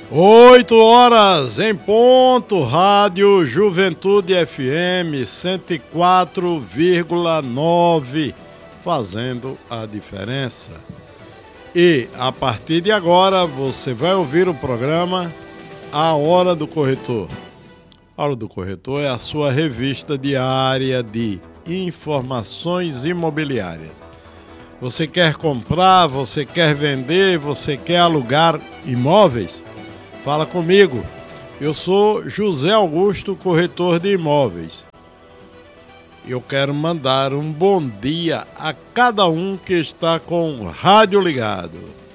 8 horas em ponto, Rádio Juventude FM 104,9, fazendo a diferença. E a partir de agora você vai ouvir o programa A Hora do Corretor. A Hora do Corretor é a sua revista diária de informações imobiliárias. Você quer comprar, você quer vender, você quer alugar imóveis? Fala comigo, eu sou José Augusto, corretor de imóveis. Eu quero mandar um bom dia a cada um que está com o rádio ligado.